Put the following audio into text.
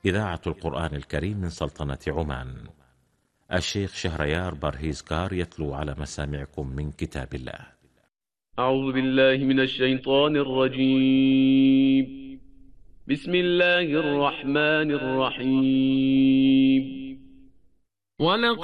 إذاعة القرآن الكريم من سلطنة عمان. الشيخ شهريار برهيزكار يتلو على مسامعكم من كتاب الله. أعوذ بالله من الشيطان الرجيم. بسم الله الرحمن الرحيم. ولقد